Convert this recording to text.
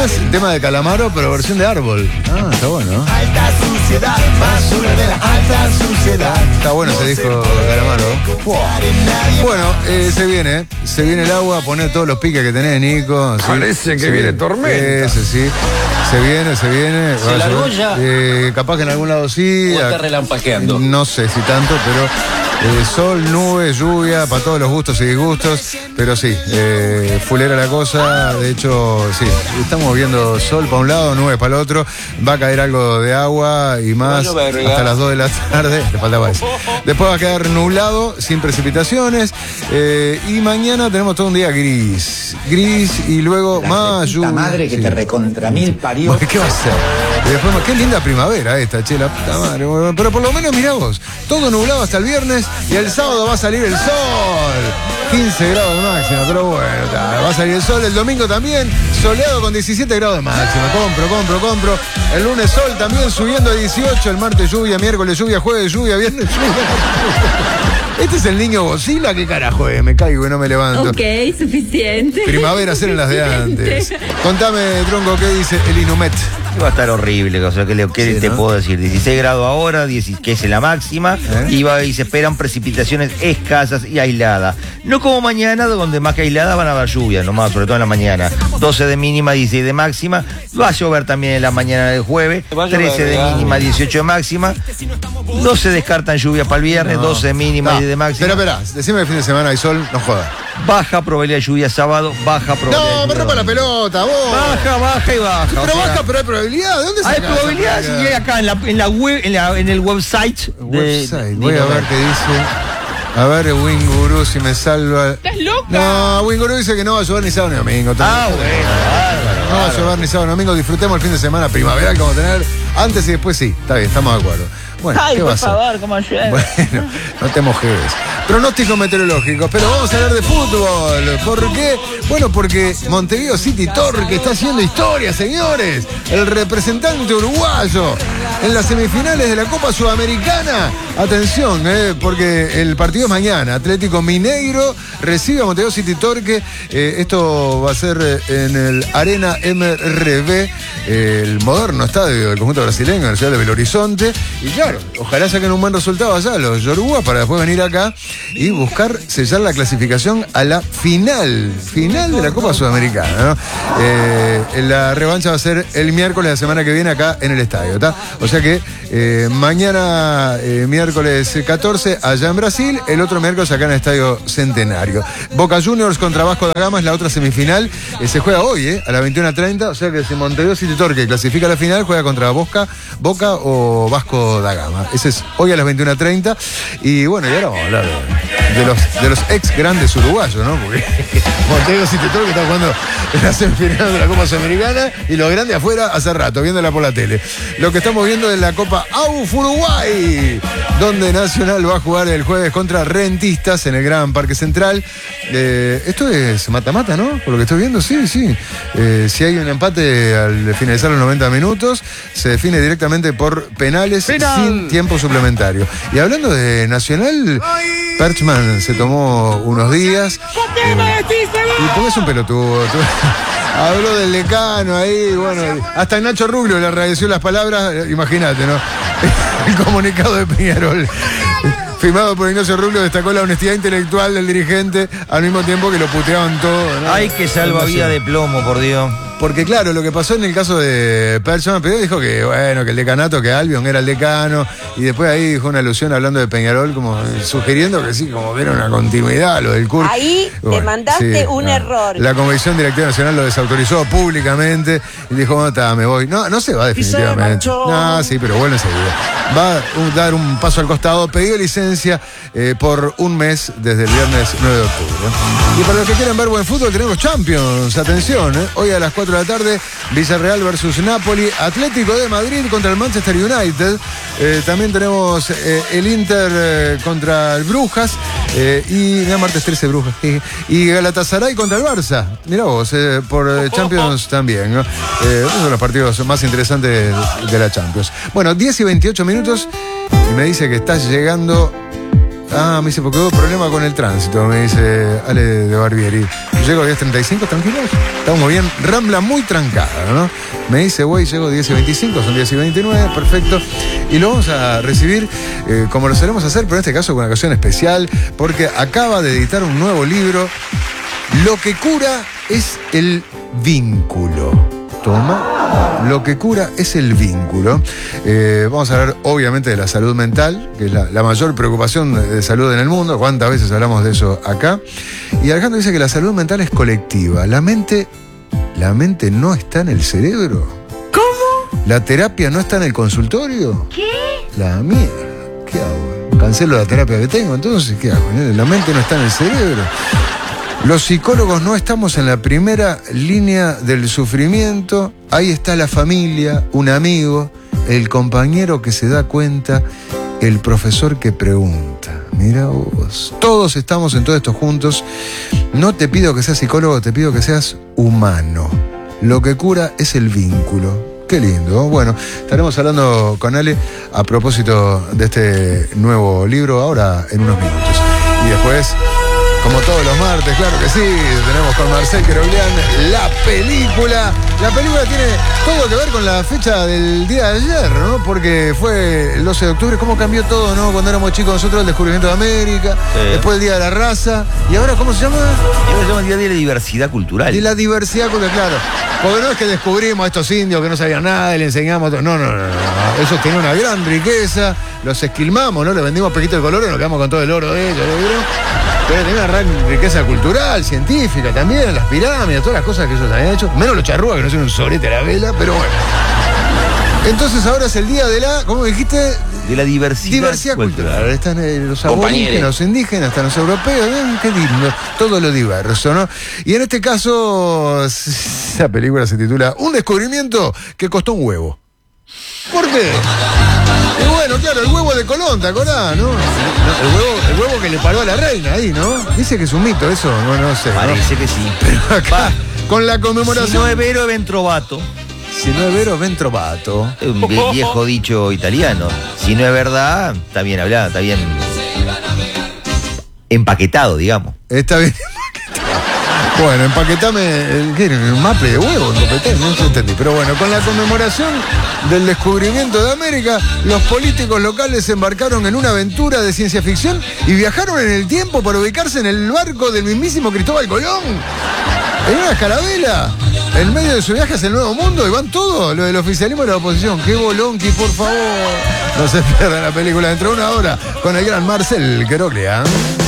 imaginas el tema de Calamaro, pero versión de árbol? Ah, está bueno. Alta suciedad, basura de la alta suciedad. Está bueno ese disco de Calamaro. Wow. Bueno, se viene el agua, poner todos los piques que tenés, Nico. ¿Sí? Parece que viene tormenta. Sí. Se viene. ¿Se largó ya? Capaz que en algún lado sí. ¿O está relampaqueando? No sé si tanto, pero sol, nube, lluvia, para todos los gustos y disgustos. Pero sí, fulera la cosa. De hecho, sí, estamos viendo sol para un lado, nubes para el otro. Va a caer algo de agua y más hasta las 2 de la tarde. Le faltaba eso. Después va a quedar nublado, sin precipitaciones. Y mañana tenemos todo un día gris. Y luego más lluvia. Madre que sí. te recontra mil parió. ¿Qué va a ser? Y después, qué linda primavera esta, che, la puta madre. Pero por lo menos, mirá vos, todo nublado hasta el viernes y el sábado va a salir el sol. 15 grados de máxima, pero bueno, va a salir el sol. El domingo también, soleado con 17 grados de máxima. Compro. El lunes sol también subiendo a 18. El martes lluvia, miércoles lluvia, jueves lluvia, viernes lluvia. Este es el niño Godzilla, ¿qué carajo es? Me caigo y no me levanto. Ok, suficiente. Primaveras eran las de antes. Contame, tronco, ¿qué dice el Inumet? Va a estar horrible, o sea, ¿qué Sí, te ¿no? puedo decir? 16 grados ahora, que es la máxima, y se esperan precipitaciones escasas y aisladas. No como mañana, donde más que aisladas van a haber lluvias, nomás, sobre todo en la mañana. 12 de mínima, 16 de máxima. Va a llover también en la mañana del jueves. 13 de mínima, 18 de máxima. No se descartan lluvias para el viernes, 12 de mínima, 10 de máxima. Espera, decime que el fin de semana hay sol, no jodas. Baja probabilidad de lluvia sábado, baja probabilidad de No, me lluvia rompa la domingo. pelota, vos. Baja y baja. Pero o sea, baja, pero hay probabilidad. ¿De dónde hay sacás probabilidad esa si llega acá en la web, en el website. Voy a ver qué dice. A ver, Winguru, si me salva. ¿Estás loca? No, Winguru dice que no va a llover ni sábado ni domingo. Bueno, bárbaro. No va a llover ni sábado ni domingo. Disfrutemos el fin de semana primaveral que vamos a tener. Antes y después sí. Está bien, estamos de acuerdo. Bueno, Ay, ¿qué va a por hacer? favor, cómo llueve. Bueno, no te mojes. Pronósticos meteorológicos, pero vamos a hablar de fútbol. ¿Por qué? Bueno, porque Montevideo City Torque está haciendo historia, señores. El representante uruguayo en las semifinales de la Copa Sudamericana. Atención, porque el partido es mañana. Atlético Mineiro recibe a Montevideo City Torque. Esto va a ser en el Arena MRV, el moderno estadio del conjunto brasileño en la ciudad de Belo Horizonte. Y claro, ojalá saquen un buen resultado allá los yoruba para después venir acá y buscar sellar la clasificación a la final de la Copa Sudamericana, ¿no? La revancha va a ser el miércoles de la semana que viene acá en el estadio, ¿tá? O sea que mañana miércoles 14 allá en Brasil, el otro miércoles acá en el Estadio Centenario. Boca Juniors contra Vasco da Gama es la otra semifinal, se juega hoy a las 21:30, o sea que si Montevideo City Torque clasifica a la final, juega contra Boca o Vasco da Gama. Ese es hoy a las 21:30. Y bueno, y ahora vamos a hablar de los ex grandes uruguayos, ¿no? Porque Montevideo City Torque está jugando en la semifinal de la Copa Sudamericana y los grandes afuera hace rato, viéndola por la tele. Lo que estamos viendo es la Copa AUF Uruguay, donde Nacional va a jugar el jueves contra Rentistas en el Gran Parque Central. Esto es mata-mata, ¿no? Por lo que estoy viendo, sí. Si hay un empate al finalizar los 90 minutos, se define directamente por penales sin tiempo suplementario. Y hablando de Nacional, Perchman se tomó unos días. ¿Y por qué es un pelotudo? Habló del decano ahí, bueno, hasta Nacho Rubio le agradeció las palabras, imagínate, ¿no? El comunicado de Peñarol, firmado por Ignacio Rubio, destacó la honestidad intelectual del dirigente, al mismo tiempo que lo puteaban todo, ¿no? Ay, que salvavidas de plomo, por Dios. Porque claro, lo que pasó en el caso de Perchman, primero dijo que bueno, que el decanato, que Albion era el decano, y después ahí dijo una alusión hablando de Peñarol, como sugiriendo que sí, como que era una continuidad lo del CUR. Ahí te mandaste un error. La Comisión Directiva Nacional lo desautorizó públicamente y dijo, no, está, me voy. No se va definitivamente. No, sí, pero vuelve enseguida. Va a dar un paso al costado, pidió licencia por un mes desde el viernes 9 de octubre. Y para los que quieran ver buen fútbol, tenemos Champions, atención, hoy a las 4 de la tarde, Villarreal versus Napoli, Atlético de Madrid contra el Manchester United, también tenemos el Inter contra el Brujas, y martes 13 Brujas, y Galatasaray contra el Barça, mirá vos, por Champions también, ¿no? Uno de los partidos más interesantes de la Champions. Bueno, 10 y 28 minutos, y me dice que estás llegando. Me dice, porque hubo problema con el tránsito, me dice Ale de Barbieri. llego 10:35, tranquilos. Estamos bien. Rambla muy trancada, ¿no? Me dice, güey, llego 10:25, son 10:29, perfecto. Y lo vamos a recibir como lo solemos hacer, pero en este caso con una ocasión especial, porque acaba de editar un nuevo libro. Lo que cura es el vínculo. Toma. Lo que cura es el vínculo. Vamos a hablar obviamente de la salud mental, que es la mayor preocupación de salud en el mundo. ¿Cuántas veces hablamos de eso acá? Y Alejandro dice que la salud mental es colectiva. La mente no está en el cerebro. ¿Cómo? La terapia no está en el consultorio. ¿Qué? La mierda. ¿Qué hago? Cancelo la terapia que tengo, entonces ¿qué hago? La mente no está en el cerebro. Los psicólogos no estamos en la primera línea del sufrimiento. Ahí está la familia, un amigo, el compañero que se da cuenta, el profesor que pregunta. Mira vos, todos estamos en todo esto juntos. No te pido que seas psicólogo, te pido que seas humano. Lo que cura es el vínculo. Qué lindo. Bueno, estaremos hablando con Ale a propósito de este nuevo libro ahora en unos minutos. Y después, como todos los martes, claro que sí, tenemos con Marcel Queroglián la película. La película tiene todo que ver con la fecha del día de ayer, ¿no? Porque fue el 12 de octubre, cómo cambió todo, ¿no? Cuando éramos chicos nosotros, el descubrimiento de América, después el Día de la Raza, y ahora, ¿cómo se llama? Ahora se llama el Día de la Diversidad Cultural. Y la diversidad cultural, claro. Porque no es que descubrimos a estos indios que no sabían nada y le enseñamos todo. No. Ellos tenían una gran riqueza, los esquilmamos, ¿no? Le vendimos poquito de color y nos quedamos con todo el oro de ellos, ¿no? Pero tenía una gran riqueza cultural, científica también, las pirámides, todas las cosas que ellos habían hecho. Menos los charrúas, que no son un sorete a la vela, pero bueno. Entonces ahora es el día de la, ¿cómo dijiste? De la diversidad cultural. Están los aborígenes, los indígenas, están los europeos. Qué lindo, todo lo diverso, ¿no? Y en este caso, esa película se titula Un descubrimiento que costó un huevo. ¿Por qué? Y bueno, claro, el huevo de Colón, ¿te acordás, no? El huevo que le paró a la reina ahí, ¿no? Dice que es un mito eso, no sé. Parece que sí. Pero acá, con la conmemoración... Si no è vero, ben trovato. Si no es vero, ben trovato. Un viejo dicho italiano. Si no es verdad, está bien hablado, está bien empaquetado, digamos. Está bien empaquetado. Bueno, empaquetame, ¿qué era? ¿Un maple de huevo? No se entendí. Pero bueno, con la conmemoración del descubrimiento de América, los políticos locales se embarcaron en una aventura de ciencia ficción y viajaron en el tiempo para ubicarse en el barco del mismísimo Cristóbal Colón. En una carabela, en medio de su viaje hacia el Nuevo Mundo, y van todos, lo del oficialismo y la oposición. ¡Qué bolonqui, por favor! No se pierdan la película dentro de una hora con el gran Marcel Queroglián.